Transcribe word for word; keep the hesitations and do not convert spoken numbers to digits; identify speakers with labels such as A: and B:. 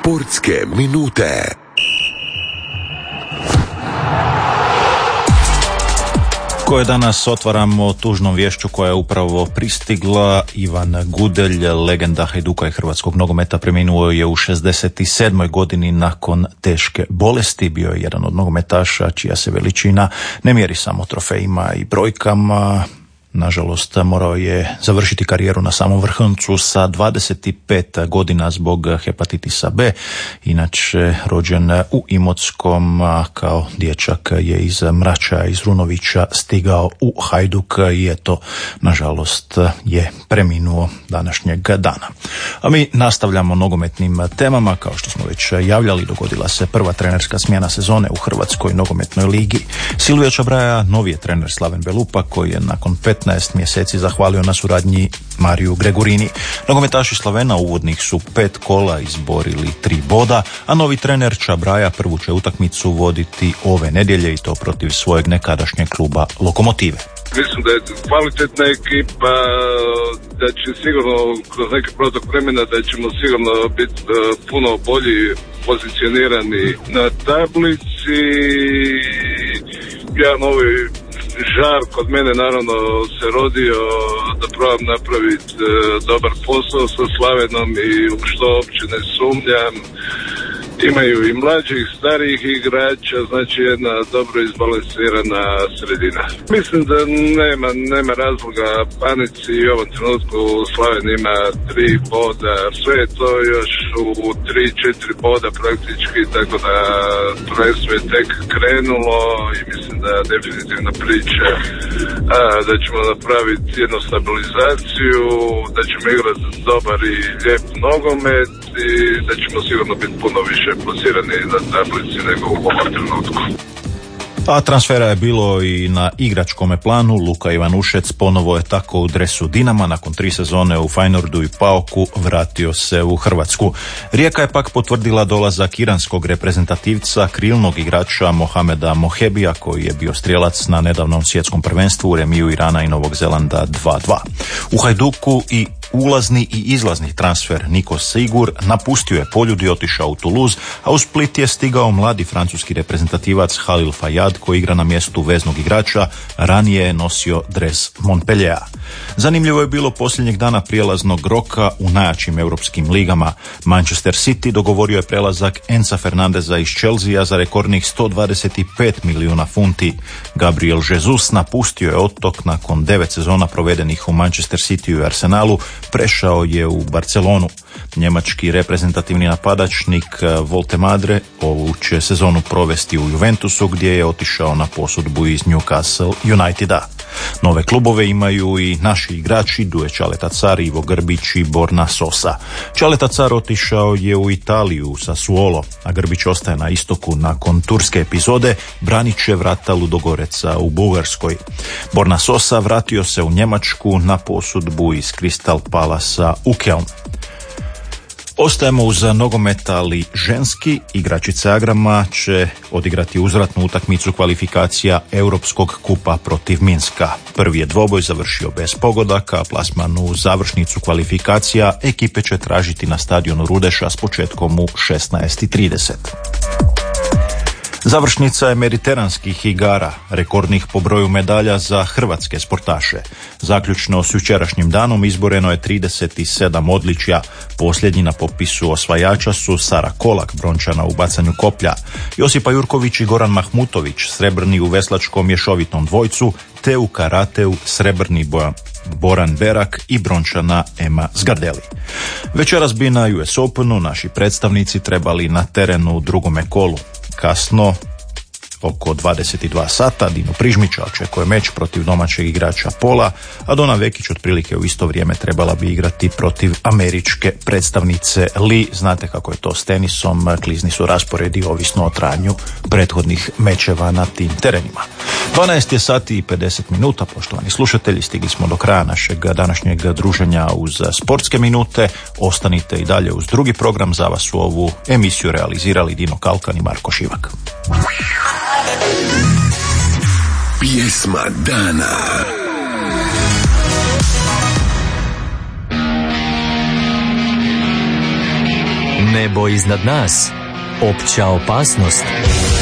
A: Sportske minute.
B: Koje danas otvaramo tužnom vješću koja je upravo pristigla. Ivan Gudelj, legenda Hajduka i hrvatskog nogometa, preminuo je u šezdeset sedmoj godini nakon teške bolesti. Bio je jedan od nogometaša čija se veličina ne mjeri samo trofejima i brojkama. Nažalost, morao je završiti karijeru na samom vrhuncu sa dvadeset pet godina zbog hepatitisa B. Inače, rođen u Imotskom, kao dječak je iz Mrača, iz Runovića stigao u Hajduk i eto, nažalost, je preminuo današnjeg dana. A mi nastavljamo nogometnim temama. Kao što smo već javljali, dogodila se prva trenerska smjena sezone u Hrvatskoj nogometnoj ligi. Silvio Čabraja, novi je trener Slaven Belupa, koji je nakon petnaest mjeseci zahvalio na suradnji Mariju Gregorini. Nogometaši Slavena uvodnih su pet kola izborili tri boda, a novi trener Čabraja prvu će utakmicu voditi ove nedjelje i to protiv svojeg nekadašnjeg kluba Lokomotive.
C: Mislim da je kvalitetna ekipa, da će sigurno kroz neki protok vremena da ćemo sigurno biti puno bolji pozicionirani na tablici. Ja novi žar kod mene naravno se rodio da probam napraviti e, dobar posao sa Slavenom i u što uopće ne sumnjam. Imaju i mlađih, starijih igrača, znači jedna dobro izbalansirana sredina. Mislim da nema, nema razloga panici i u ovom trenutku Slaven ima tri boda, sve je to još u tri, četiri boda praktički, tako da prvenstvo je tek krenulo i mislim da definitivno priča a, da ćemo napraviti jednu stabilizaciju, da ćemo igrati dobar i lijep nogomet i da ćemo sigurno biti puno više plasirani na tablici nego u ovom trenutku.
B: A transfera je bilo i na igračkome planu. Luka Ivanušec ponovo je tako u dresu Dinama, nakon tri sezone u Feynordu i Pauku vratio se u Hrvatsku. Rijeka je pak potvrdila dolazak iranskog reprezentativca, krilnog igrača Mohameda Mohebija, koji je bio strijelac na nedavnom svjetskom prvenstvu u remiju Irana i Novog Zelanda dva dva. U Hajduku i ulazni i izlazni transfer Niko Sigur napustio je Poljud i otišao u Toulouse, a u Split je stigao mladi francuski reprezentativac Halil Fayad, koji igra na mjestu veznog igrača, ranije je nosio dres Montpelliera. Zanimljivo je bilo posljednjeg dana prijelaznog roka u najjačim europskim ligama. Manchester City dogovorio je prelazak Enza Fernandeza iz Chelsea za rekordnih sto dvadeset pet milijuna funti. Gabriel Jesus napustio je otok nakon devet sezona provedenih u Manchester City i Arsenalu, prešao je u Barcelonu. Njemački reprezentativni napadačnik Volte Madre ovu će sezonu provesti u Juventusu, gdje je otišao na posudbu iz Newcastle Uniteda. Nove klubove imaju i naši igrači Duje Čaleta Car, Ivo Grbić i Borna Sosa. Čaleta Car otišao je u Italiju sa Sassuolo, a Grbić ostaje na istoku nakon turske epizode, branit će vrata Ludogoreca u Bugarskoj. Borna Sosa vratio se u Njemačku na posudbu iz Crystal Palasa u Keln. Ostajemo uz nogomet, ali ženski. Igračice Agrama će odigrati uzvratnu utakmicu kvalifikacija Europskog kupa protiv Minska. Prvi je dvoboj završio bez pogodaka, a plasman u završnicu kvalifikacija ekipe će tražiti na stadionu Rudeša s početkom u šesnaest i trideset. Završnica je mediteranskih igara, rekordnih po broju medalja za hrvatske sportaše. Zaključno s jučerašnjim danom izboreno je trideset sedam odličja. Posljednji na popisu osvajača su Sara Kolak, brončana u bacanju koplja, Josipa Jurković i Goran Mahmutović, srebrni u veslačkom mješovitom dvojcu, te u karateu srebrni Bojan Boran Berak i brončana Ema Zgardeli. Večeras bi na U S Openu naši predstavnici trebali na terenu u drugome kolu. Kasno, oko dvadeset dva sata, Dino Prižmića očekuje meč protiv domaćeg igrača Pola, a Dona Vekić otprilike u isto vrijeme trebala bi igrati protiv američke predstavnice Li. Znate kako je to s tenisom, klizni su rasporedi ovisno o trajanju prethodnih mečeva na tim terenima. dvanaest je sati i pedeset minuta, poštovani slušatelji, stigli smo do kraja našeg današnjeg druženja uz sportske minute. Ostanite i dalje uz drugi program. Za vas u ovu emisiju realizirali Dino Kalkan i Marko Šivak.
A: Pjesma dana.
D: Nebo iznad nas. Opća opasnost.